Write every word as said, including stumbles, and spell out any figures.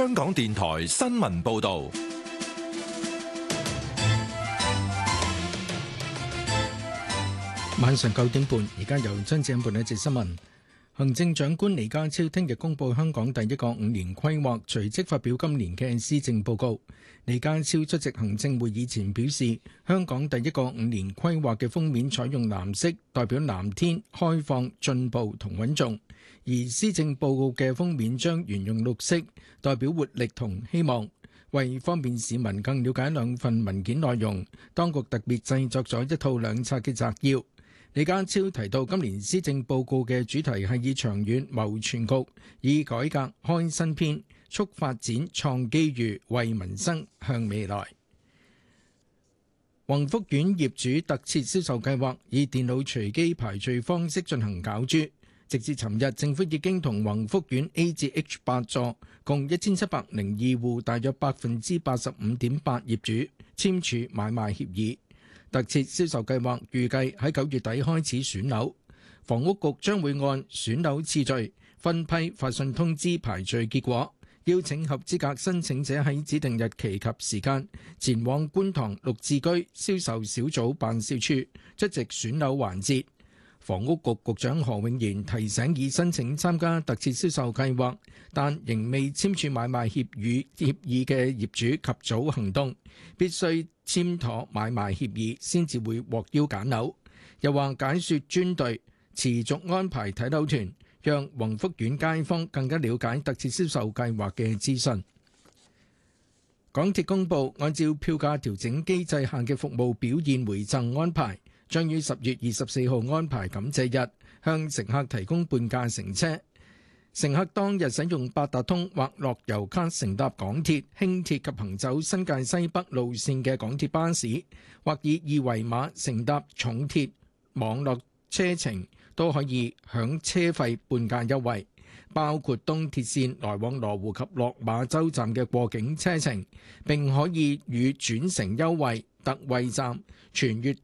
香港電台新聞報道。 晚上九點半，而家由張子欣報一節新聞。行政長官李家超聽日公布香港第一個五年規劃，隨即發表今年嘅施政報告。李家超出席行政會議前表示，香港第一個五年規劃嘅封面採用藍色，代表藍天、開放、進步同穩重；而施政報告嘅封面將沿用綠色，代表活力同希望。為方便市民更了解兩份文件內容，當局特別製作咗一套兩冊嘅摘要。李家超提到，今年施政報告嘅主題係以長遠謀全局，以改革開新篇，促發展創機遇，為民生向未來。宏福苑業主特設銷售計劃以電腦隨機排序方式進行攪珠，直至尋日，政府已經同宏福苑 A 至 H 八座共一千七百零二戶，大約百分之八十五點八業主簽署買賣協議。特設銷售計劃預計喺九月底開始選樓，房屋局將會按選樓次序分批發信通知排序結果，邀請合資格申請者喺指定日期及時間前往觀塘綠置居銷售小組辦事處出席選樓環節。房屋局局長何永賢提醒，已申請參加特設銷售計劃但仍未簽署買賣協議協議嘅業主及早行動，必須簽妥買賣協議先至會獲邀揀樓。又話解說專隊持續安排睇樓團，讓宏福苑街坊更加了解特設銷售計劃嘅資訊。港鐵公佈，按照票價調整機制下嘅服務表現回贈安排，將於十月二十四號安排感謝日，向乘客提供半價乘車。乘客當日使用八達通或樂悠卡乘搭港鐵、輕鐵及行走新界西北路線嘅港鐵巴士，或以二維碼乘搭重鐵網絡車程，都可以享車費半價優惠，包括東鐵線來往羅湖及落馬洲站嘅過境車程，並可以與轉乘優惠、特惠站、全月